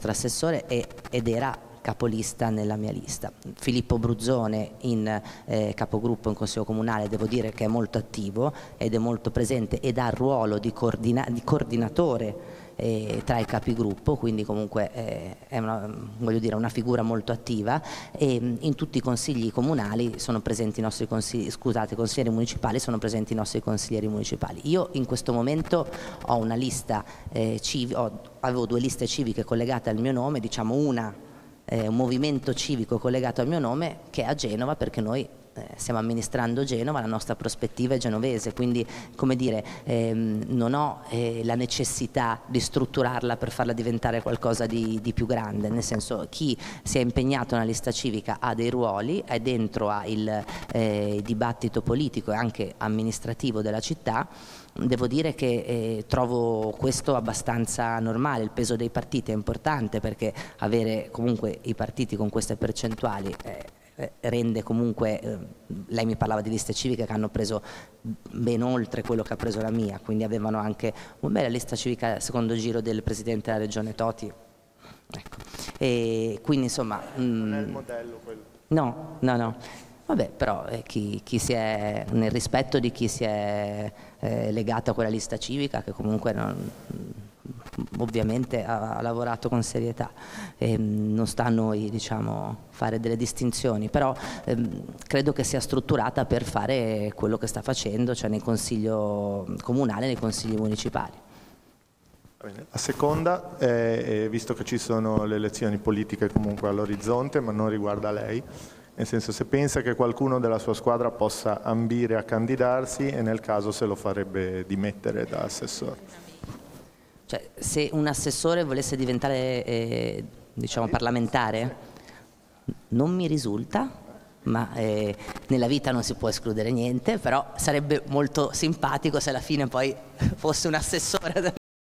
nostro assessore ed era capolista nella mia lista. Filippo Bruzzone in capogruppo in Consiglio Comunale, devo dire che è molto attivo ed è molto presente ed ha il ruolo di coordinatore tra i capigruppo, quindi comunque è una figura molto attiva, e in tutti i consigli comunali sono presenti i nostri consiglieri municipali, sono presenti i nostri consiglieri municipali. Io in questo momento ho una lista avevo 2 liste civiche collegate al mio nome, diciamo un movimento civico collegato al mio nome, che è a Genova, perché noi stiamo amministrando Genova, la nostra prospettiva è genovese, quindi come dire, non ho la necessità di strutturarla per farla diventare qualcosa di più grande, nel senso, chi si è impegnato nella lista civica ha dei ruoli, è dentro il dibattito politico e anche amministrativo della città. Devo dire che trovo questo abbastanza normale. Il peso dei partiti è importante, perché avere comunque i partiti con queste percentuali rende comunque, lei mi parlava di liste civiche che hanno preso ben oltre quello che ha preso la mia, quindi avevano anche la lista civica secondo giro del Presidente della Regione Toti, ecco. E quindi insomma non è il modello quello. No. Vabbè, però chi si è, nel rispetto di chi si è legato a quella lista civica, che comunque ovviamente ha lavorato con serietà, non sta a noi, diciamo, fare delle distinzioni, però credo che sia strutturata per fare quello che sta facendo, cioè nel consiglio comunale e nei consigli municipali. La seconda, visto che ci sono le elezioni politiche comunque all'orizzonte, ma non riguarda lei, nel senso, se pensa che qualcuno della sua squadra possa ambire a candidarsi e nel caso se lo farebbe dimettere da assessore. Cioè, se un assessore volesse diventare diciamo parlamentare, non mi risulta, ma nella vita non si può escludere niente, però sarebbe molto simpatico se alla fine poi fosse un assessore. Da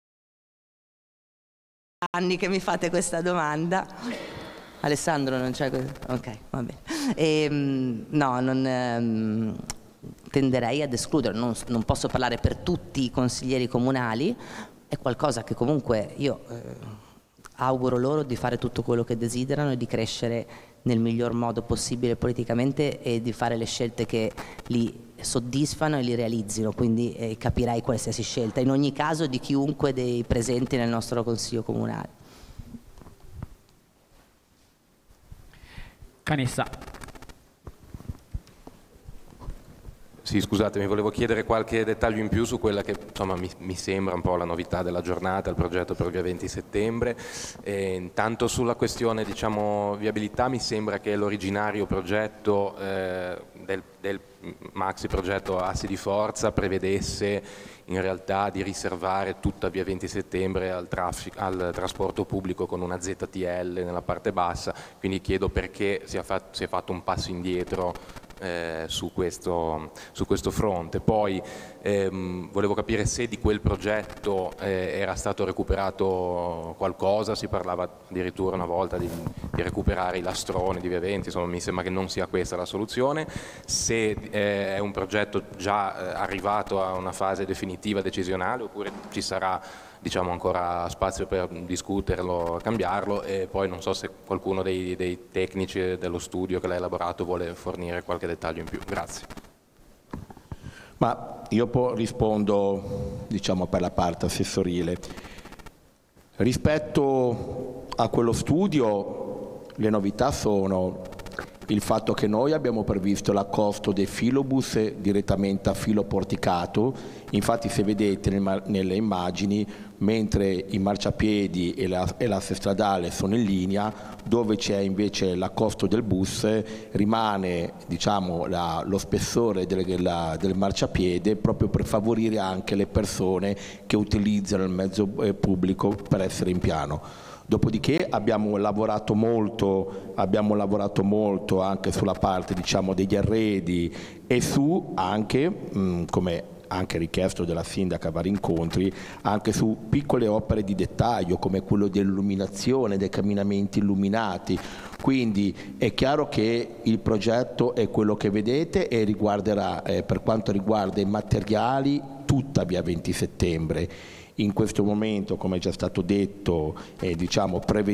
anni che mi fate questa domanda. Alessandro non c'è? Ok, va bene. No, non tenderei ad escludere, non posso parlare per tutti i consiglieri comunali, è qualcosa che comunque io auguro loro di fare tutto quello che desiderano e di crescere nel miglior modo possibile politicamente e di fare le scelte che li soddisfano e li realizzino, quindi capirai qualsiasi scelta, in ogni caso di chiunque dei presenti nel nostro consiglio comunale. Canessa. Sì, scusate, mi volevo chiedere qualche dettaglio in più su quella che insomma mi sembra un po' la novità della giornata, il progetto per il via 20 settembre. Intanto sulla questione, diciamo, viabilità, mi sembra che l'originario progetto del maxi progetto Assi di Forza prevedesse in realtà di riservare tutta via 20 settembre al trasporto pubblico con una ZTL nella parte bassa, quindi chiedo perché si è fatto un passo indietro su questo fronte. Poi volevo capire se di quel progetto era stato recuperato qualcosa, si parlava addirittura una volta di recuperare i lastroni di via 20, insomma mi sembra che non sia questa la soluzione, se è un progetto già arrivato a una fase definitiva decisionale oppure ci sarà, diciamo, ancora spazio per discuterlo, cambiarlo, e poi non so se qualcuno dei tecnici dello studio che l'ha elaborato vuole fornire qualche dettaglio in più. Grazie. Ma io rispondo, diciamo, per la parte assessorile. Rispetto a quello studio, le novità sono il fatto che noi abbiamo previsto l'accosto dei filobus direttamente a filo porticato. Infatti, se vedete nelle immagini, mentre i marciapiedi e l'asse stradale sono in linea, dove c'è invece l'accosto del bus rimane, diciamo, lo spessore del marciapiede, proprio per favorire anche le persone che utilizzano il mezzo pubblico per essere in piano. Dopodiché abbiamo lavorato molto anche sulla parte, diciamo, degli arredi e su anche, come anche richiesto dalla sindaca a vari incontri, anche su piccole opere di dettaglio come quello dell'illuminazione, dei camminamenti illuminati. Quindi è chiaro che il progetto è quello che vedete e riguarderà, per quanto riguarda i materiali, tutta via 20 settembre. In questo momento, come è già stato detto, diciamo,